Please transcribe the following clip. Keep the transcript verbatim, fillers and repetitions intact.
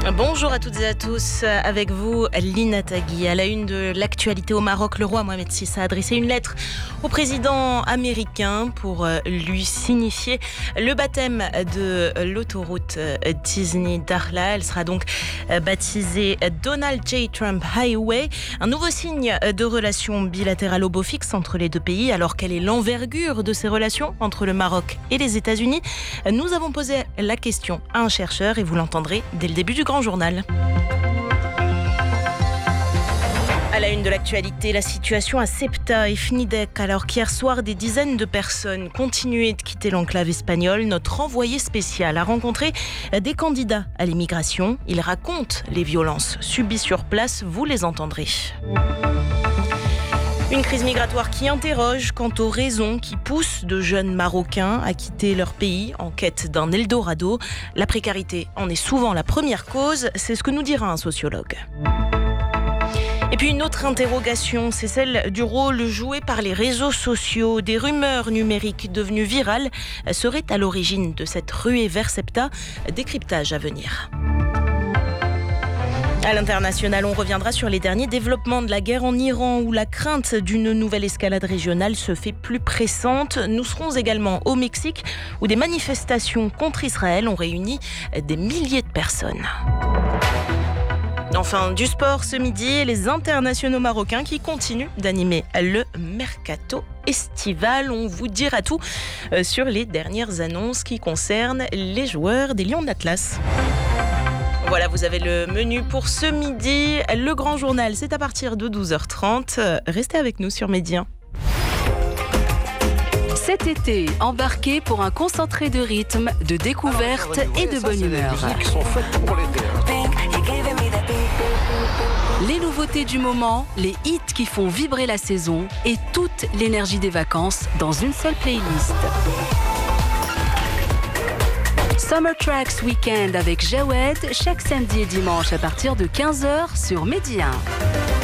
Bonjour à toutes et à tous, avec vous Lina Tagui. À la une de l'actualité au Maroc, le roi Mohamed six a adressé une lettre au président américain pour lui signifier le baptême de l'autoroute Disney Dakhla. Elle sera donc baptisée Donald J. Trump Highway, un nouveau signe de relations bilatérales au beau fixe entre les deux pays. Alors quelle est l'envergure de ces relations entre le Maroc et les États-Unis? Nous avons posé la question à un chercheur et vous l'entendrez dès le début du Grand Journal. À la une de l'actualité, la situation à Ceuta et Fnidek, alors qu'hier soir, des dizaines de personnes continuaient de quitter l'enclave espagnole. Notre envoyé spécial a rencontré des candidats à l'immigration. Ils racontent les violences subies sur place, vous les entendrez. Une crise migratoire qui interroge quant aux raisons qui poussent de jeunes Marocains à quitter leur pays en quête d'un Eldorado. La précarité en est souvent la première cause, c'est ce que nous dira un sociologue. Et puis une autre interrogation, c'est celle du rôle joué par les réseaux sociaux. Des rumeurs numériques devenues virales seraient à l'origine de cette ruée vers Ceuta. Décryptage à venir. À l'international, on reviendra sur les derniers développements de la guerre en Iran, où la crainte d'une nouvelle escalade régionale se fait plus pressante. Nous serons également au Mexique, où des manifestations contre Israël ont réuni des milliers de personnes. Enfin, du sport ce midi et les internationaux marocains qui continuent d'animer le mercato estival. On vous dira tout sur les dernières annonces qui concernent les joueurs des Lions d'Atlas. Voilà, vous avez le menu pour ce midi. Le Grand Journal, c'est à partir de douze heures trente. Restez avec nous sur Média. Cet été, embarquez pour un concentré de rythme, de découverte et de bonne humeur. Les nouveautés du moment, les hits qui font vibrer la saison et toute l'énergie des vacances dans une seule playlist. Summer Tracks Weekend avec Jawed chaque samedi et dimanche à partir de quinze heures sur Média.